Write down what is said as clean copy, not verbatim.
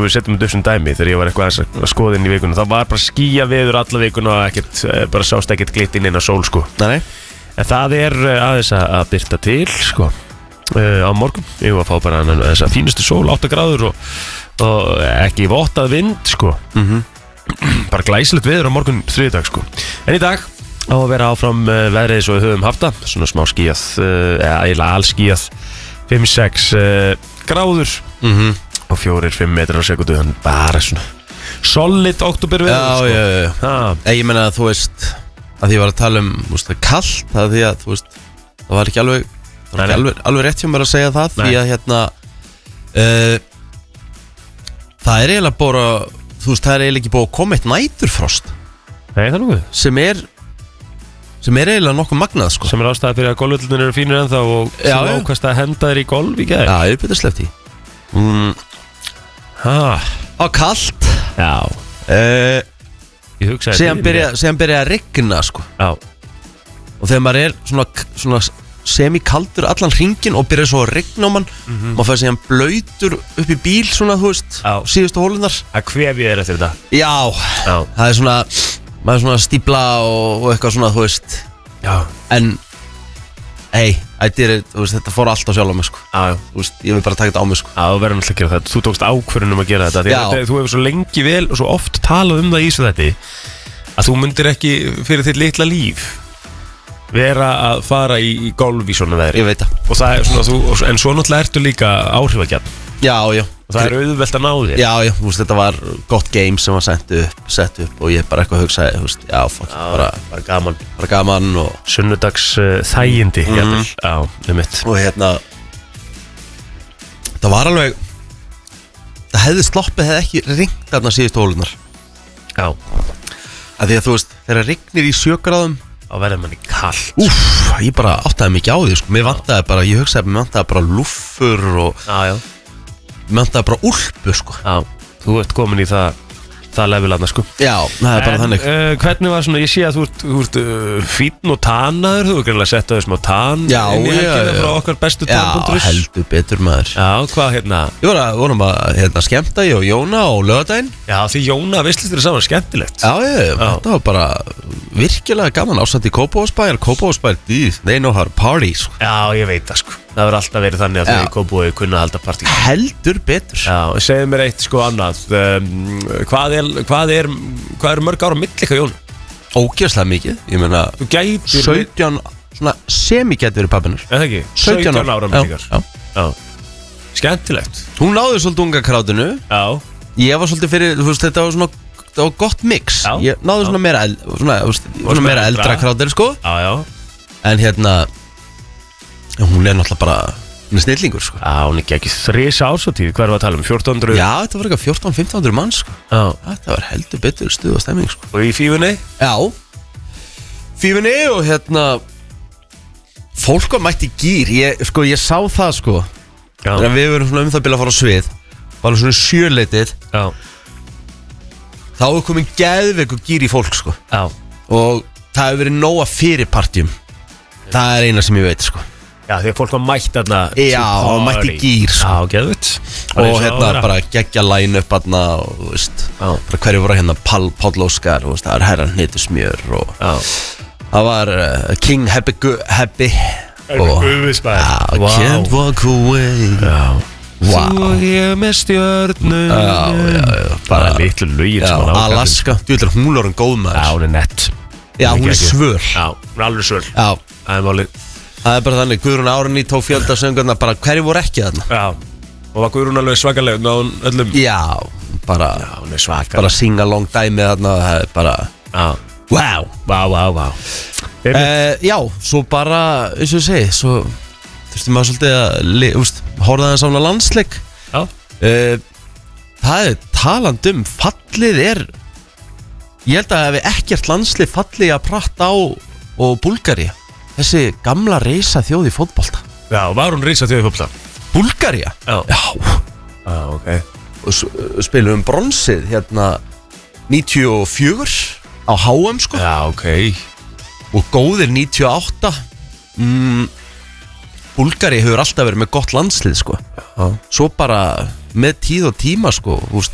svo við setjum þetta upp sem dæmi þegar ég var eitthvað að skoða inn í vikuna, það var bara skýja veður alla vikuna og ekkert, bara sást ekkert glitt inn á sól sko. Nei. En það aðeins að byrta til sko, á morgun. Ég var að fá bara þessa fínustu sól, 8 gráður og ekki vottað vind sko. Bara glæsilegt veður á morgun þriðjudag sko. En í dag á að vera áfram veðrið svo við höfum haft það, svona smá skýjað, eiginlega allskýjað, 5-6 gráður og 4-5 metrar á sekundu, þannig bara svona solid oktober veður sko. Ég meina að þú veist að því ég var að tala það er kallt, það því að þú veist það var ekki alveg rétt hjá mér að segja það. Því að það er eiginlega bara, þú veist, það er eiginlega ekki búið að koma eitt næturfrost. Nei, það er nokkuð sem er eiginlega nokkuð magnað sko. Sem er ástæða fyrir að golvöllunir eru fínir ennþá og þú ákvæmst að henda þér í golf í gær. Já, ég byrja sleppt í á kallt. Já Ég hugsaði Síðan byrja að rigna sko. Já. Og þegar maður er svona semikaldur allan hringin og byrja svo að rigna á mann, maður fær síðan blöytur upp í bíl svona, þú veist, síðustu hólunar. Það kvefið er eftir þetta. Já. Það er svona, maður er svona stípla og eitthvað svona, þú veist. Já. En þetta fór allt á sjálf á mig sko. Þú veist, ég vil bara taka þetta á mig sko. Þú verður náttúrulega að gera þetta. Þú tókst ákvörðun að gera þetta. Þú hefur svo lengi vel og svo oft talað það í þessu þetta að þú myndir ekki fyrir þitt litla líf vera að fara í golf í svona veðri. Ég veit það. Og það er svona, en svo náttúrulega ertu líka áhrifagjarn. Já. Og það er auðvelt að ná þér. Já, þú veist, þetta var gott game sem var sett upp og ég bara eitthvað hugsaði, þú veist, bara gaman. Bara gaman og sunnudags þægindi, jafnvel. Já, mitt. Og það var alveg, það hefði ekki ringt þarna síðustu hólunar. Já. Að því að þú veist, þegar rignir í 7 gráðum þá verður manni kallt. Ég bara áttaði mikið á því sko. Mér vantaði ég hugsaði að mér vantaði bara lúffur og mér vantaði bara úlpu sko. Já, þú ert komin í það levelana sko. Já, það er bara þannig. Hvernig var svona, ég sé að þú ert fínn og tannaður, þú er greinlega sett á þessum á tann inn í helgina frá okkar bestu tann.is. Já, heldur betur maður. Já, hvað Ég vorum að skemmta ég og Jóna á laugardaginn. Já, því Jóna veistlist þér saman skemmtilegt. Já, þetta var bara virkilega gaman. Ásamt í Kópavogsbæjar, they know how to party sko. Já, ég veit það sko. Það verður alltaf verið þannig að þau í Kópavogi kunna að halda partí. Heldur betur. Já, segðu mér eitt sko annað. Hvað er mörg ára milli ykkar Jón? Ógeðslega mikið. Ég meina 17, svona semi-gæti verið pabbinar. Er það ekki? 17 ára milli ykkar. Já. Skemmtilegt. Hún náði svolítið unga krátinu. Já. Ég var svolítið fyrir, þú veist, þetta var gott mix. Já. Ég náði svona meira eldra krátir sko. Já. En hún er náttúrulega bara snillingur sko. Já, hún ekki 3 ársatíð. Hvað var að tala um? 1400? Já, þetta var eitthvað 1400-1500 mann sko. Já. Þetta var heldur betur stuð og stemming sko. Og í Fífunni? Já. Fífunni og fólk var mætt í gír. Ég sá það sko. Já. Þegar við verum svona það bila að fara á svið, bara svona 7-leitið. Já. Þá er komin geðveiku gír í fólk sko. Já. Og það hefur verið nóga fyrir partjum. Það er eina sem ég veit sko. Já, því að fólk var mætt þarna. Já, og mætt í gír sko. Já, geðvitt. Og bara geggja line up þarna og þú veist, bara hverju voru Páll Óskar, og það var Herran Hnetusmjör og það var King Happy og Can't Walk Away. Já. Þú og ég með stjörnum. Já. Bara litlu lögin sem hann ákvæmdi. Alaska, þú veitur hún er góð maður. Já, hún er nett. Já, hún er svöl. Já, hún er alveg svöl. Já. Það er málið. Það er bara þannig, Guðrún Árný tók fjöldasöngarna, bara hverju voru ekki þarna. Já, og var Guðrún alveg svakaleg náðun öllum. Já, bara hún er svakaleg. Bara singa long dæmi þarna, það er bara Wow. Já, svo bara, eins og ég segi, svo þurftum maður svolítið að horfa þess á landsleik. Já. Það er talandum, fallið ég held að það hefði ekkert landslið fallið að pratta á og Búlgaría. Þessi gamla risa þjóð í fótbolta. Já, var hún risa þjóð í fótbolta? Búlgaría? Já. Ok. Og spilum bronsið 94 á HM sko. Já, ok. Og góðir 98. Búlgaría hefur alltaf verið með gott landslið sko. Já. Svo bara með tíð og tíma sko,